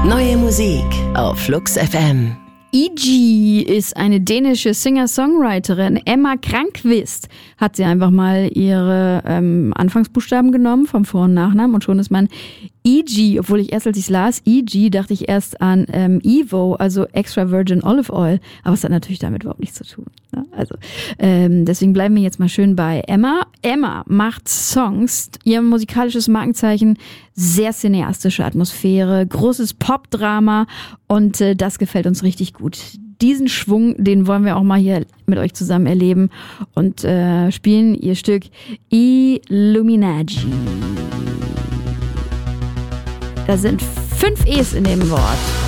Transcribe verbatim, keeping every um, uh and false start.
Neue Musik auf Flux F M. E G ist eine dänische Singer-Songwriterin. Emma Kranqvist hat sie einfach mal ihre ähm, Anfangsbuchstaben genommen vom Vor- und Nachnamen und schon ist man E G, obwohl ich erst, als ich es las, E G, dachte ich erst an ähm, Evo, also Extra Virgin Olive Oil, aber es hat natürlich damit überhaupt nichts zu tun. Ne? Also ähm, deswegen bleiben wir jetzt mal schön bei Emma. Emma macht Songs, ihr musikalisches Markenzeichen, sehr cineastische Atmosphäre, großes Pop-Drama und äh, das gefällt uns richtig gut. Diesen Schwung, den wollen wir auch mal hier mit euch zusammen erleben und äh, spielen ihr Stück Illuminati. Da sind fünf E's in dem Wort.